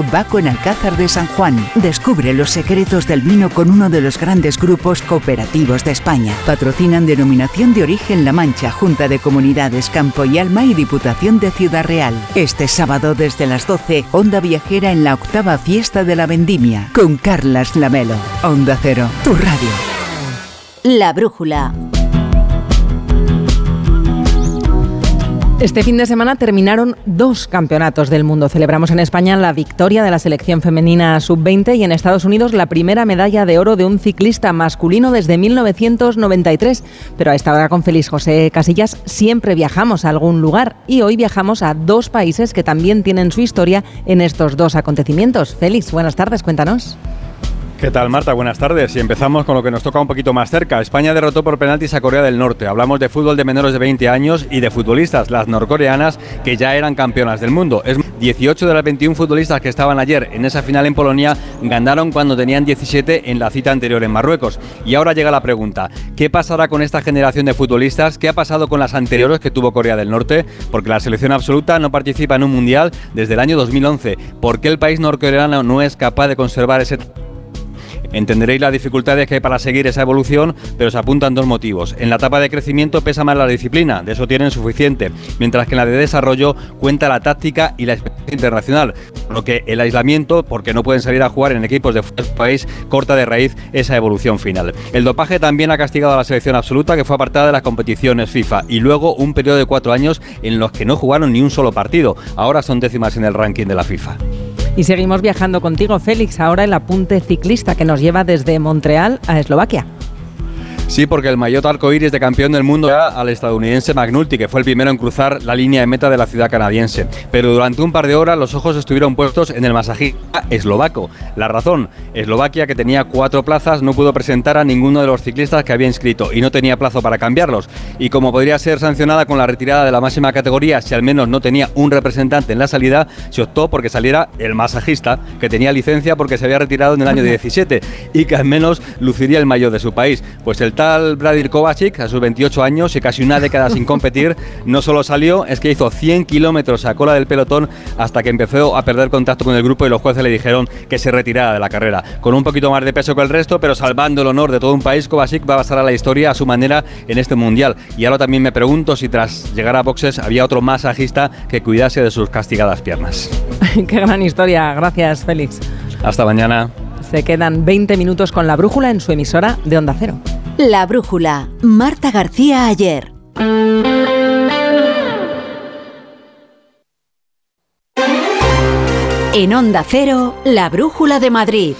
Baco en Alcázar de San Juan. Descubre los secretos del vino con uno de los grandes grupos cooperativos de España. Patrocinan Denominación de Origen La Mancha, Junta de Comunidades Campo y Alma y Diputación de Ciudad Real. Este sábado desde las 12, Onda Viajera en la 8ª Fiesta de la Vendimia, con Carlas Lamelo. Onda Cero, tu radio. La Brújula. Este fin de semana terminaron 2 campeonatos del mundo. Celebramos en España la victoria de la selección femenina sub-20 y en Estados Unidos la primera medalla de oro de un ciclista masculino desde 1993. Pero a esta hora con Félix José Casillas siempre viajamos a algún lugar y hoy viajamos a 2 países que también tienen su historia en estos 2 acontecimientos. Félix, buenas tardes, cuéntanos. ¿Qué tal, Marta? Buenas tardes. Y empezamos con lo que nos toca un poquito más cerca. España derrotó por penaltis a Corea del Norte. Hablamos de fútbol de menores de 20 años y de futbolistas, las norcoreanas, que ya eran campeonas del mundo. 18 de las 21 futbolistas que estaban ayer en esa final en Polonia ganaron cuando tenían 17 en la cita anterior en Marruecos. Y ahora llega la pregunta, ¿qué pasará con esta generación de futbolistas? ¿Qué ha pasado con las anteriores que tuvo Corea del Norte? Porque la selección absoluta no participa en un mundial desde el año 2011. ¿Por qué el país norcoreano no es capaz de conservar ese... Entenderéis las dificultades que hay para seguir esa evolución, pero se apuntan 2 motivos. En la etapa de crecimiento pesa más la disciplina, de eso tienen suficiente, mientras que en la de desarrollo cuenta la táctica y la experiencia internacional, por lo que el aislamiento, porque no pueden salir a jugar en equipos de fuera del país, corta de raíz esa evolución final. El dopaje también ha castigado a la selección absoluta, que fue apartada de las competiciones FIFA, y luego un periodo de 4 años en los que no jugaron ni un solo partido. Ahora son décimas en el ranking de la FIFA. Y seguimos viajando contigo, Félix, ahora el apunte ciclista que nos lleva desde Montreal a Eslovaquia. Sí, porque el maillot arcoíris de campeón del mundo era al estadounidense McNulty, que fue el primero en cruzar la línea de meta de la ciudad canadiense. Pero durante un par de horas los ojos estuvieron puestos en el masajista eslovaco. La razón, Eslovaquia, que tenía 4 plazas, no pudo presentar a ninguno de los ciclistas que había inscrito y no tenía plazo para cambiarlos. Y como podría ser sancionada con la retirada de la máxima categoría si al menos no tenía un representante en la salida, se optó porque saliera el masajista, que tenía licencia porque se había retirado en el año 17 y que al menos luciría el maillot de su país. Pues el tal Vladimir Kovačič, a sus 28 años y casi una década sin competir, no solo salió, es que hizo 100 kilómetros a cola del pelotón hasta que empezó a perder contacto con el grupo y los jueces le dijeron que se retirara de la carrera. Con un poquito más de peso que el resto, pero salvando el honor de todo un país, Kovačič va a pasar a la historia a su manera en este mundial. Y ahora también me pregunto si tras llegar a boxes había otro masajista que cuidase de sus castigadas piernas. Qué gran historia, gracias, Félix. Hasta mañana. Se quedan 20 minutos con La Brújula en su emisora de Onda Cero. La Brújula, Marta García Ayer. En Onda Cero, La Brújula de Madrid.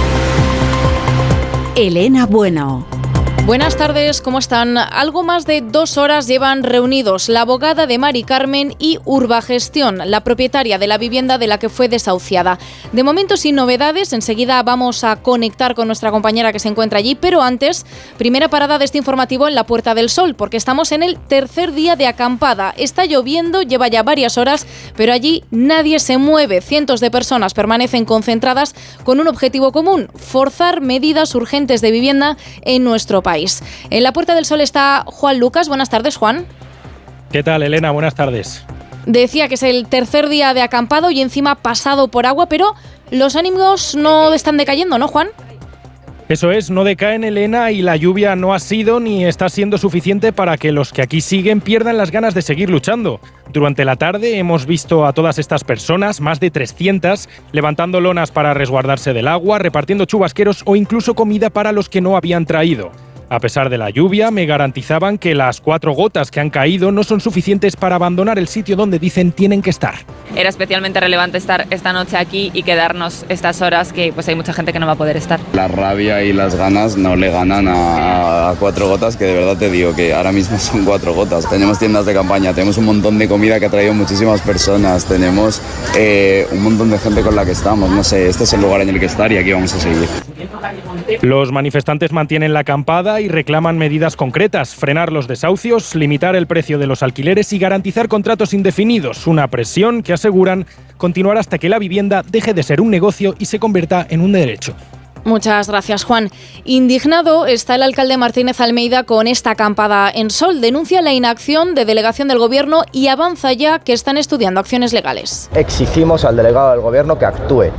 Elena Bueno. Buenas tardes, ¿cómo están? Algo más de 2 horas llevan reunidos la abogada de Mari Carmen y Urbagestión, la propietaria de la vivienda de la que fue desahuciada. De momento sin novedades, enseguida vamos a conectar con nuestra compañera que se encuentra allí, pero antes, primera parada de este informativo en la Puerta del Sol, porque estamos en el tercer día de acampada. Está lloviendo, lleva ya varias horas, pero allí nadie se mueve. Cientos de personas permanecen concentradas con un objetivo común: forzar medidas urgentes de vivienda en nuestro país. En la Puerta del Sol está Juan Lucas. Buenas tardes, Juan. ¿Qué tal, Elena? Buenas tardes. Decía que es el tercer día de acampado y encima pasado por agua, pero los ánimos no están decayendo, ¿no, Juan? Eso es, no decaen, Elena, y la lluvia no ha sido ni está siendo suficiente para que los que aquí siguen pierdan las ganas de seguir luchando. Durante la tarde hemos visto a todas estas personas, más de 300, levantando lonas para resguardarse del agua, repartiendo chubasqueros o incluso comida para los que no habían traído. A pesar de la lluvia, me garantizaban que las 4 gotas que han caído no son suficientes para abandonar el sitio donde dicen tienen que estar. Era especialmente relevante estar esta noche aquí y quedarnos estas horas que pues hay mucha gente que no va a poder estar. La rabia y las ganas no le ganan a 4 gotas, que de verdad te digo que ahora mismo son 4 gotas. Tenemos tiendas de campaña, tenemos un montón de comida que ha traído muchísimas personas, tenemos un montón de gente con la que estamos. No sé, este es el lugar en el que estar y aquí vamos a seguir. Los manifestantes mantienen la acampada y reclaman medidas concretas: frenar los desahucios, limitar el precio de los alquileres y garantizar contratos indefinidos, una presión que aseguran continuará hasta que la vivienda deje de ser un negocio y se convierta en un derecho. Muchas gracias, Juan. Indignado está el alcalde Martínez Almeida con esta acampada en Sol. Denuncia la inacción de delegación del Gobierno y avanza ya que están estudiando acciones legales. Exigimos al delegado del Gobierno que actúe